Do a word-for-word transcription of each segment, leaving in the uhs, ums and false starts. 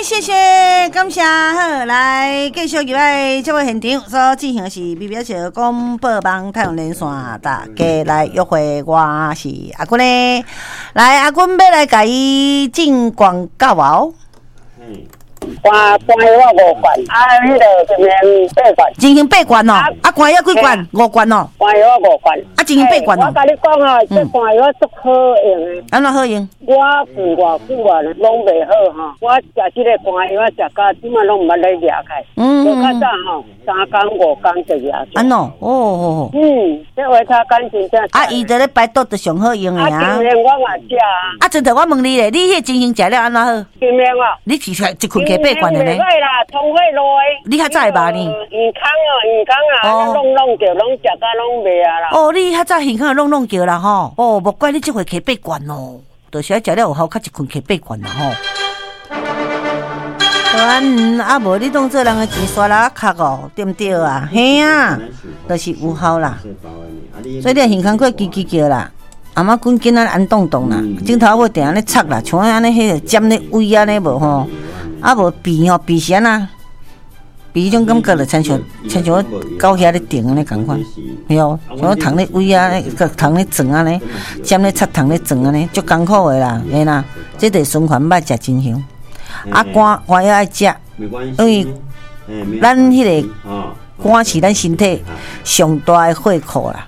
谢谢，感谢。好，来继续入来这位现场所进行的是 B B S 广播网太阳连线，大家来约会，我是阿君嘞。来，阿君要来甲伊进广告哦。 嗯。关关我五关，啊，迄个今年八关， 进行八关哦，啊，关要几关？五关哦， 关我五关， 啊，进行八关哦。 我甲你讲啊，这关我足好用的。 安怎好用？ 我付偌久啊，拢袂好哈。我食这个关药，我食到即马拢毋捌咧牙开。嗯。我较早吼，三工五工就牙。 安喏，哦哦。 嗯，这维他干真正。 啊，伊在咧排毒就上好用的啊。 啊，今年我嘛食啊。 啊，真头我问你咧，你迄进行食了安怎好？ 今年啊， 你提出来一困起八关的呢？ 袂啦，通会落的。 你较早会吧呢？ 鱼康啊，鱼康啊，弄弄叫，拢食甲拢袂啊啦。 哦，你较早鱼康弄弄叫啦吼。哦，无怪你即回起八关哦，就是爱食了有效，较一困起八关啦吼。嗯，啊无你当做人的钱刷啦卡哦，对不对啊？嘿啊，就是有效啦。所以你鱼康过叽叽叫啦。阿妈滚紧啊，安动动啦，镜头要定安尼插啦，像安尼迄个尖咧胃安尼无吼，啊无鼻吼鼻弦啊，鼻迄种感觉就亲像亲像狗遐咧顶安尼共款，对哦，像糖咧胃啊，个糖咧装安尼，尖咧插糖咧装安尼，足艰苦的啦，嘿啦，这得循环歹食真香，啊肝肝要爱食，因为咱迄个肝是咱身体上大的血库啦。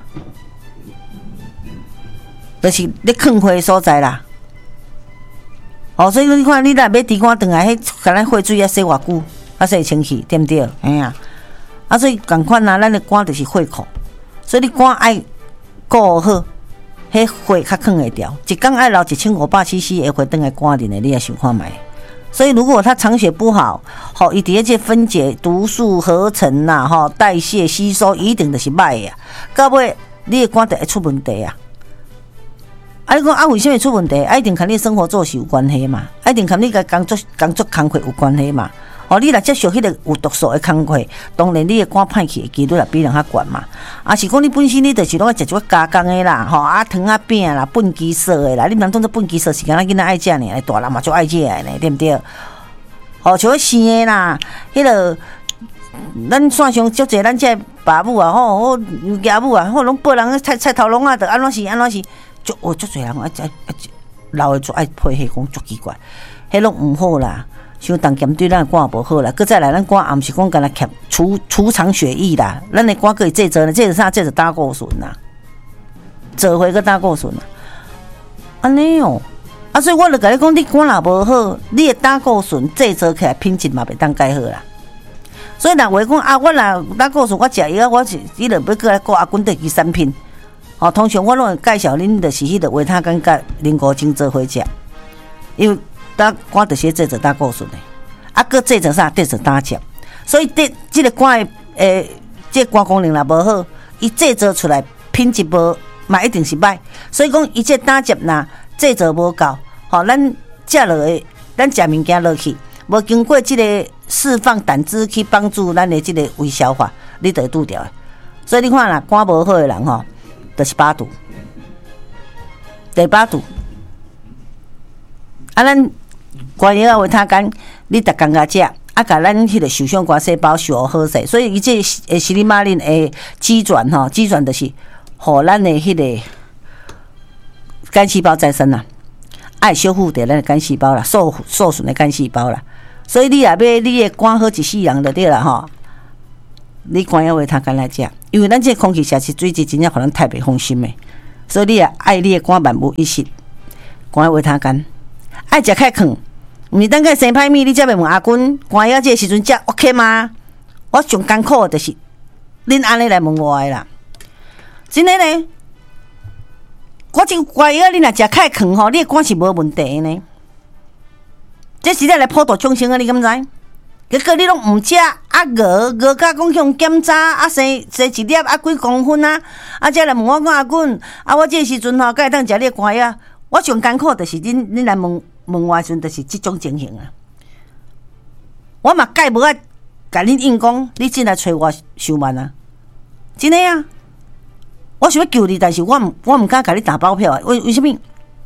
就是咧囥血所在啦，哦，所以你看，你若要猪肝断来，迄敢咱血水啊洗偌久，啊洗清气，对毋对？嘿啊，啊所以共款啊，咱的肝就是血库，所以你肝爱顾好，迄血较囥会掉。一工爱流一千五百 C C 的血转来肝里呢，你也想看觅。所以如果他藏血不好，吼，伊伫迄个分解、毒素合成呐，吼，代谢、吸收一定就是歹呀。到尾你的肝就会出问题啊。啊！你讲啊，为什么会出问题？啊，一定跟你生活作息有关系嘛，啊，一定跟你个工作工作工课有关系嘛。哦，你若接触迄个有毒素的工课，当然你的肝歹去的几率也比人较悬嘛。啊，是讲你本身你就是拢爱食一寡加工的啦，吼啊糖啊饼啦、笨鸡色的啦，你毋通当做笨鸡色是敢若囡仔爱食呢，大人嘛就爱食的呢，对毋对？哦，像生的啦，迄个咱线上足侪咱这爸母啊，吼，吼爷母啊，吼拢报人菜菜头拢啊，着安怎是安怎是。足哦，足侪人爱爱老的就爱配合讲足奇怪，迄拢毋好啦。伤重咸对咱肝也无好啦。搁再来，咱肝也毋是讲干那欠储储藏血液啦，咱的肝可以制造呢，制造啥？制造胆固醇啦，做回个胆固醇啦。安尼哦，啊，所以我就甲你讲，你肝若无好，你的胆固醇制造起来品质嘛袂当介好啦。所以若话讲啊，我若胆固醇我食药，我是伊就要过来顾阿滚地基产品。哦，通常我拢会介绍恁，就是迄个维他干甲零古精做伙食，因为胆肝就是制造胆固醇的，啊，搁制造啥？制造胆汁，所以这这个肝的诶，这肝功能若无好，伊制造出来品质无，嘛一定是歹。所以讲，伊这胆汁呐制造无够，吼，咱食落的，咱食物件落去，无经过这个释放胆汁去帮助咱的这个微消化，你就会拄着的。所以你看啦，肝无好的人吼。就是八度，第八度。啊，咱关于啊维他干，你逐工甲食，啊，甲咱迄个受伤肝细胞修好势，所以伊这诶西里马林诶机转吼，机转就是互咱的迄个肝细胞再生啦，爱修复着咱的肝细胞啦，受受损的肝细胞啦。所以你若要你的肝好一世人就对啦吼。你关要维他干来食，因为咱这空气下是水质真正互咱太袂放心的，所以你也爱你的肝万无一失。关要维他干，爱食较炕，毋是等个生歹物，你才袂问阿君，关要这时阵食 OK 吗？我上艰苦的就是恁安尼来问我的啦。真的呢，我这关要你若食较炕吼，你的肝是无问题呢。这是来普度众生啊，你敢知？结果你拢毋食，啊饿饿甲讲向检查，啊生生一粒啊几公分啊，啊才来问我讲阿滚，啊我这时阵吼，敢会当食你肝药？我上艰苦就是恁恁来问问我的时阵，就是即种情形啊。我嘛介无爱甲恁硬讲，你进来找我收万啊，真的啊！我想要救你，但是我毋我毋敢甲你打包票，为为什么？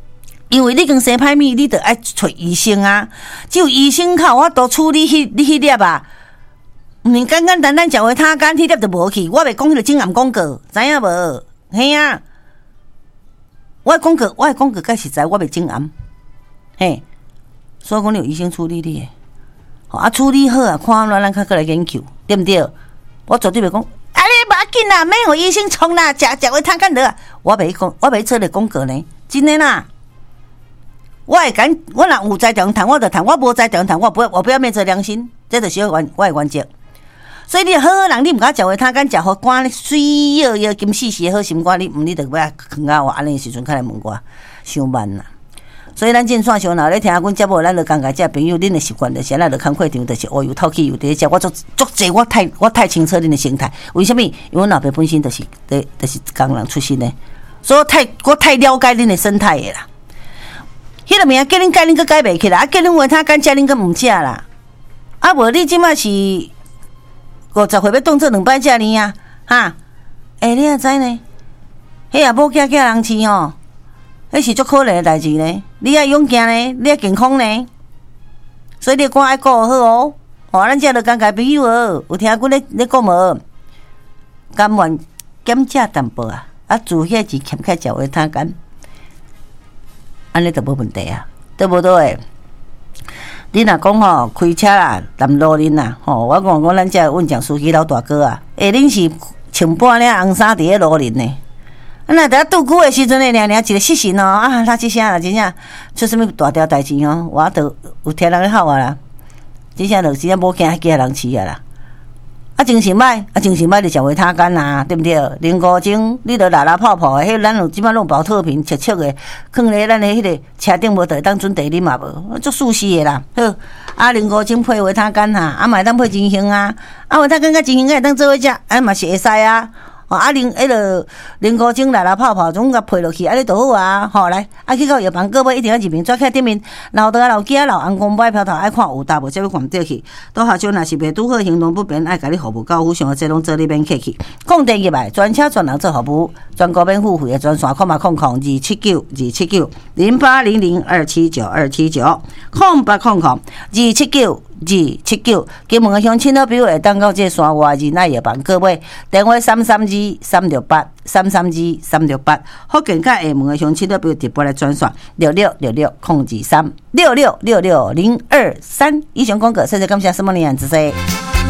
因为你跟生歹物，你得爱找医生啊。只有医生靠我都处理迄你迄粒啊，毋是简简单单食回他干，迄粒就无去。我袂讲迄个种暗广告，知影无？嘿啊，我的广告，我的广告该实在，我袂种暗。嘿，所以讲你有医生处理你的，啊处理好啊，看咱咱较过来研究，对毋对？我绝对袂讲。啊！你无要紧啦，免互医生冲啦，食食回他干得啊！我袂讲，我袂做咧广告呢，真诶啦。我会讲，我若有才调谈，我就谈；我无才调谈，我不我不要昧着良心，这就是我我的原则。所以你好人，你毋敢食回他干，食好肝水摇摇金细细好心肝，你毋你着要囥啊我安尼时阵，开来问我，伤慢啦。所以咱正线上，若咧听阮节目，咱就感觉这朋友恁的习惯就是，咱就工课场就是乌油透气油伫食。我足足济，我太我太清楚恁的心态。为什么？因为阮老爸本身就是，就是工人出身的，所以我太我太了解恁的生态的啦。迄个名叫恁改恁，佮改袂起来，啊叫恁话他敢食恁佮毋食啦。啊无你即马是五十岁要当做两摆食呢啊，哈？诶、欸，你也知呢？迄也无囝囝人饲吼。迄是足可怜的代志呢，你爱勇敢呢，你爱健康呢，所以你肝爱顾好哦。哦，咱遮着讲交朋友哦，有听阮咧咧讲无？甘愿减食淡薄啊，啊，自遐钱欠开食话他干，安尼就无问题啊，对无对？你若讲吼开车啦，南路恁啦，吼，我讲讲咱遮稳将司机老大哥啊，诶，恁是穿半领红衫伫咧路恁呢？啊，那等拄久的时阵呢，尔尔一个失神哦，啊，他即声啦，真正出什么大条代志哦，我都有听人咧喊我啦，即声就真正无惊迄家人饲啊啦，啊，精神歹，啊，精神歹就食回他干啦，对不对？零古钟你都拉拉泡泡的，迄咱有即摆弄包特瓶，切切的，放咧咱的迄个车顶无得当准茶啉嘛无，足舒适的啦。好，啊，零古钟配回他干哈，啊，嘛会当配金星啊，啊，回他干甲金星会当做伙食，啊，嘛是会使啊。哦，啊，零迄个零古钟来来泡泡，总甲配落去，安尼就好啊。吼、哦，来，啊去到药房，各位一定要入面，抓起来顶面，老倒老囝老翁公摆票头，爱看有搭无，才要看对去。到学校若是袂拄好，行动不便，爱甲你服务到府上的这拢做你免客气。讲第二摆，专车专人做服务，专高免付费的专线，空八空空二七九二七九零八零零二七九二七九空八空空二七九。二七九，金门的乡亲好朋友会当到这山外仁爱药房，各位电话三三二三六八三三二三六八，福建甲厦门的乡亲好朋友直播来转线六六六六空二三六六六六零二三。以上广告，谢谢感谢什么年子噻？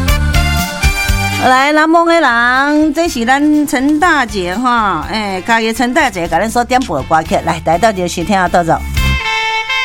来，南蒙的人，这是咱陈大姐哈，哎，家己陈大姐甲咱所点播的歌曲，来，来到就收听到走。